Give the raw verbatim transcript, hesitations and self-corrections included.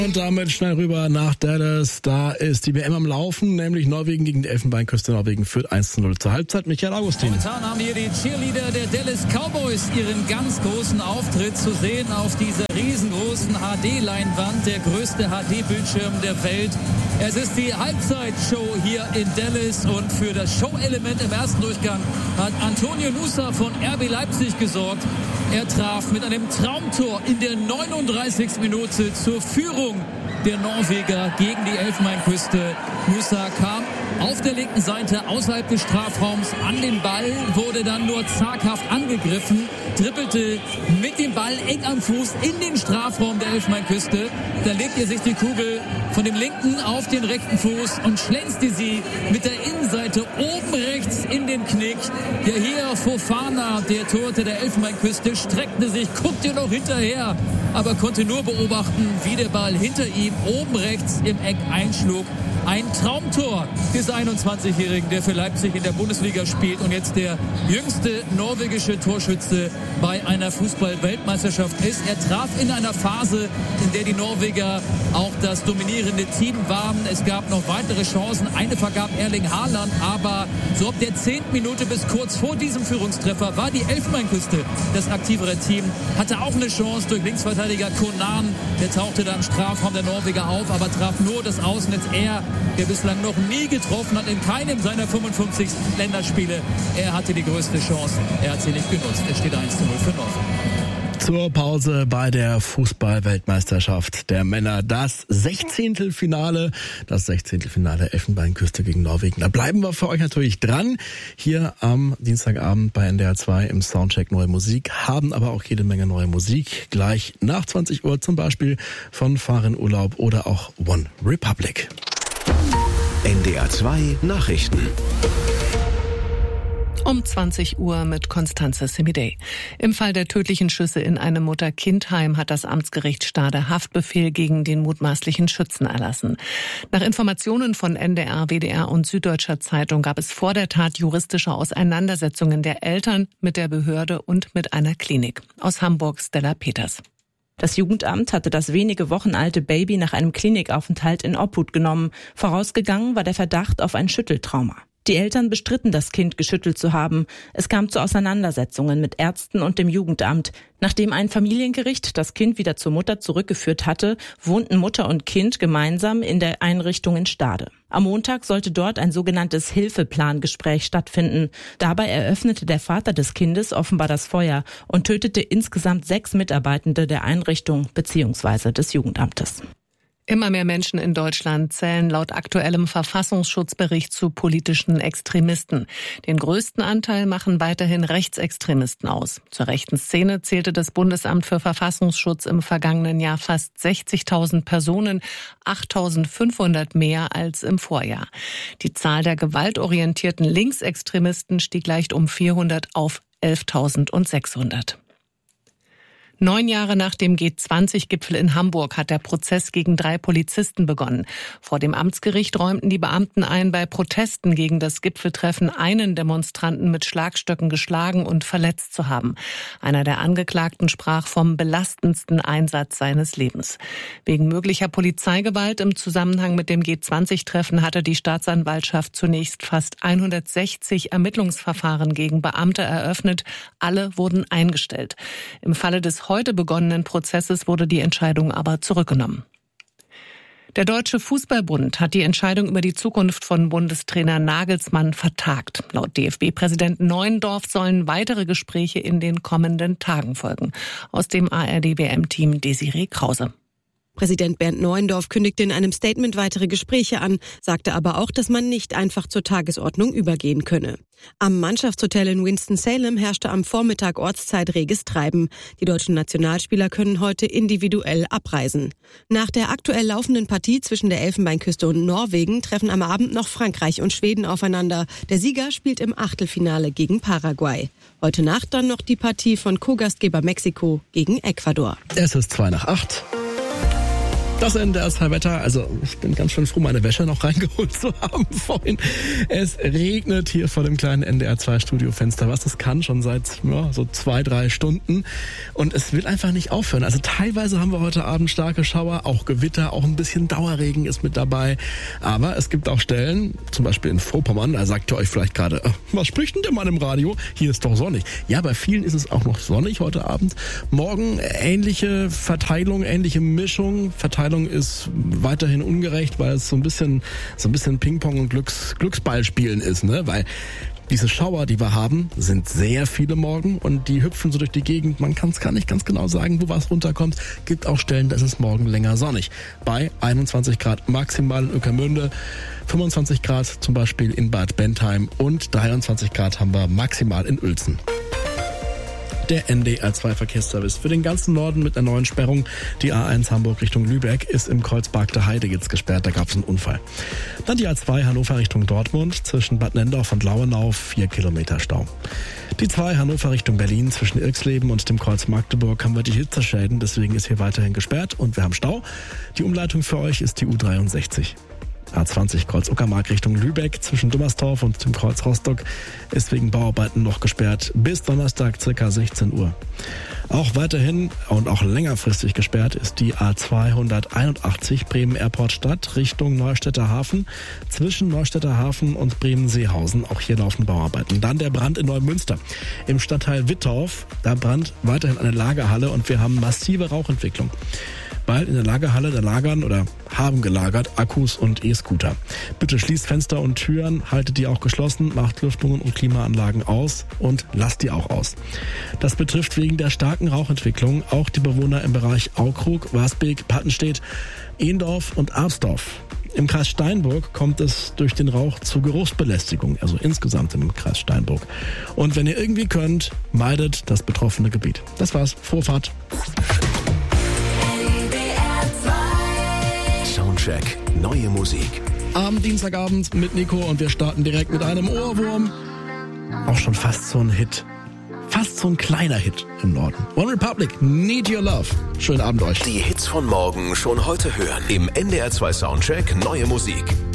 Und damit schnell rüber nach Dallas. Da ist die W M am Laufen, nämlich Norwegen gegen die Elfenbeinküste. Norwegen führt eins zu null zur Halbzeit. Michael Augustin. Momentan haben hier die Cheerleader der Dallas Cowboys ihren ganz großen Auftritt zu sehen auf dieser riesengroßen H D-Leinwand, der größte H D-Bildschirm der Welt. Es ist die Halbzeitshow hier in Dallas und für das Show-Element im ersten Durchgang hat Antonio Nusa von R B Leipzig gesorgt. Er traf mit einem Traumtor in der neununddreißigsten Minute zur Führung der Norweger gegen die Elfenbeinküste. Nusa kam auf der linken Seite außerhalb des Strafraums an den Ball, wurde dann nur zaghaft angegriffen, trippelte mit dem Ball eng am Fuß in den Strafraum der Elfenbeinküste. Dann legte er sich die Kugel von dem linken auf den rechten Fuß und schlänzte sie mit der Innenseite oben rechts in den Knick. Der hier Fofana, der Torhüter der Elfenbeinküste, streckte sich, guckte noch hinterher, aber konnte nur beobachten, wie der Ball hinter ihm oben rechts im Eck einschlug. Ein Traumtor des einundzwanzigjährigen, der für Leipzig in der Bundesliga spielt und jetzt der jüngste norwegische Torschütze bei einer Fußball-Weltmeisterschaft ist. Er traf in einer Phase, in der die Norweger auch das dominierende Team waren. Es gab noch weitere Chancen. Eine vergab Erling Haaland, aber so ab der zehnten Minute bis kurz vor diesem Führungstreffer war die Elfenbeinküste das aktivere Team. Hatte auch eine Chance durch Linksverteidiger Konan. Der tauchte da im Strafraum der Norweger auf, aber traf nur das Außennetz. Er, der bislang noch nie getroffen hat in keinem seiner fünfundfünfzig Länderspiele. Er hatte die größte Chance. Er hat sie nicht genutzt. Es steht eins zu null für Norwegen. Zur Pause bei der Fußball-Weltmeisterschaft der Männer. Das Sechzehntelfinale, das Sechzehntelfinale Elfenbeinküste gegen Norwegen. Da bleiben wir für euch natürlich dran. Hier am Dienstagabend bei N D R zwei im Soundcheck neue Musik, haben aber auch jede Menge neue Musik. Gleich nach zwanzig Uhr zum Beispiel von Farin Urlaub oder auch One Republic. N D R zwei Nachrichten. Um zwanzig Uhr mit Constanze Semidey. Im Fall der tödlichen Schüsse in einem Mutter-Kind-Heim hat das Amtsgericht Stade Haftbefehl gegen den mutmaßlichen Schützen erlassen. Nach Informationen von N D R, W D R und Süddeutscher Zeitung gab es vor der Tat juristische Auseinandersetzungen der Eltern mit der Behörde und mit einer Klinik. Aus Hamburg Stella Peters. Das Jugendamt hatte das wenige Wochen alte Baby nach einem Klinikaufenthalt in Obhut genommen. Vorausgegangen war der Verdacht auf ein Schütteltrauma. Die Eltern bestritten, das Kind geschüttelt zu haben. Es kam zu Auseinandersetzungen mit Ärzten und dem Jugendamt. Nachdem ein Familiengericht das Kind wieder zur Mutter zurückgeführt hatte, wohnten Mutter und Kind gemeinsam in der Einrichtung in Stade. Am Montag sollte dort ein sogenanntes Hilfeplangespräch stattfinden. Dabei eröffnete der Vater des Kindes offenbar das Feuer und tötete insgesamt sechs Mitarbeitende der Einrichtung bzw. des Jugendamtes. Immer mehr Menschen in Deutschland zählen laut aktuellem Verfassungsschutzbericht zu politischen Extremisten. Den größten Anteil machen weiterhin Rechtsextremisten aus. Zur rechten Szene zählte das Bundesamt für Verfassungsschutz im vergangenen Jahr fast sechzigtausend Personen, achttausendfünfhundert mehr als im Vorjahr. Die Zahl der gewaltorientierten Linksextremisten stieg leicht um vierhundert auf elftausendsechshundert. Neun Jahre nach dem G zwanzig Gipfel in Hamburg hat der Prozess gegen drei Polizisten begonnen. Vor dem Amtsgericht räumten die Beamten ein, bei Protesten gegen das Gipfeltreffen einen Demonstranten mit Schlagstöcken geschlagen und verletzt zu haben. Einer der Angeklagten sprach vom belastendsten Einsatz seines Lebens. Wegen möglicher Polizeigewalt im Zusammenhang mit dem G zwanzig Treffen hatte die Staatsanwaltschaft zunächst fast hundertsechzig Ermittlungsverfahren gegen Beamte eröffnet. Alle wurden eingestellt. Im Falle des heute begonnenen Prozesses wurde die Entscheidung aber zurückgenommen. Der Deutsche Fußballbund hat die Entscheidung über die Zukunft von Bundestrainer Nagelsmann vertagt. Laut D F B-Präsident Neuendorf sollen weitere Gespräche in den kommenden Tagen folgen. Aus dem A R D W M-Team Desiree Krause. Präsident Bernd Neuendorf kündigte in einem Statement weitere Gespräche an, sagte aber auch, dass man nicht einfach zur Tagesordnung übergehen könne. Am Mannschaftshotel in Winston-Salem herrschte am Vormittag Ortszeit reges Treiben. Die deutschen Nationalspieler können heute individuell abreisen. Nach der aktuell laufenden Partie zwischen der Elfenbeinküste und Norwegen treffen am Abend noch Frankreich und Schweden aufeinander. Der Sieger spielt im Achtelfinale gegen Paraguay. Heute Nacht dann noch die Partie von Co-Gastgeber Mexiko gegen Ecuador. Es ist zwei nach acht. Das N D R zwei Wetter, also ich bin ganz schön froh, meine Wäsche noch reingeholt zu haben vorhin. Es regnet hier vor dem kleinen N D R zwei Studiofenster, was das kann, schon seit ja, so zwei, drei Stunden. Und es will einfach nicht aufhören. Also teilweise haben wir heute Abend starke Schauer, auch Gewitter, auch ein bisschen Dauerregen ist mit dabei. Aber es gibt auch Stellen, zum Beispiel in Vorpommern, da sagt ihr euch vielleicht gerade, was spricht denn der Mann im Radio? Hier ist doch sonnig. Ja, bei vielen ist es auch noch sonnig heute Abend. Morgen ähnliche Verteilung, ähnliche Mischung. Verteilung ist weiterhin ungerecht, weil es so ein bisschen so ein bisschen Ping-Pong und Glücks, Glücksballspielen ist, ne? Weil diese Schauer, die wir haben, sind sehr viele morgen und die hüpfen so durch die Gegend. Man kann es gar nicht ganz genau sagen, wo was runterkommt. Gibt auch Stellen, da ist es morgen länger sonnig. Bei einundzwanzig Grad maximal in Ueckermünde, fünfundzwanzig Grad zum Beispiel in Bad Bentheim und dreiundzwanzig Grad haben wir maximal in Uelzen. Der N D R zwei Verkehrsservice für den ganzen Norden mit einer neuen Sperrung. Die A eins Hamburg Richtung Lübeck ist im Kreuzberg der Heide jetzt gesperrt, da gab es einen Unfall. Dann die A zwei Hannover Richtung Dortmund zwischen Bad Nendorf und Lauenau, vier Kilometer Stau. Die zwei Hannover Richtung Berlin zwischen Irxleben und dem Kreuz Magdeburg haben wir die Hitzeschäden, deswegen ist hier weiterhin gesperrt und wir haben Stau. Die Umleitung für euch ist die U dreiundsechzig. A zwanzig Kreuz Uckermark Richtung Lübeck zwischen Dummersdorf und dem Kreuz Rostock ist wegen Bauarbeiten noch gesperrt bis Donnerstag ca. sechzehn Uhr. Auch weiterhin und auch längerfristig gesperrt ist die A zweihunderteinundachtzig Bremen Airport Stadt Richtung Neustädter Hafen zwischen Neustädter Hafen und Bremen-Seehausen. Auch hier laufen Bauarbeiten. Dann der Brand in Neumünster im Stadtteil Wittorf. Da brannt weiterhin eine Lagerhalle und wir haben massive Rauchentwicklung. Weil in der Lagerhalle da lagern oder haben gelagert Akkus und E-Scooter. Bitte schließt Fenster und Türen, haltet die auch geschlossen, macht Lüftungen und Klimaanlagen aus und lasst die auch aus. Das betrifft wegen der starken Rauchentwicklung auch die Bewohner im Bereich Aukrug, Wasbeek, Pattenstedt, Ehndorf und Arsdorf. Im Kreis Steinburg kommt es durch den Rauch zu Geruchsbelästigung, also insgesamt im Kreis Steinburg. Und wenn ihr irgendwie könnt, meidet das betroffene Gebiet. Das war's. Vorfahrt. Soundcheck, neue Musik. Am Dienstagabend mit Nico und wir starten direkt mit einem Ohrwurm. Auch schon fast so ein Hit. Fast so ein kleiner Hit im Norden. One Republic, Need Your Love. Schönen Abend euch. Die Hits von morgen schon heute hören. Im N D R zwei Soundcheck neue Musik.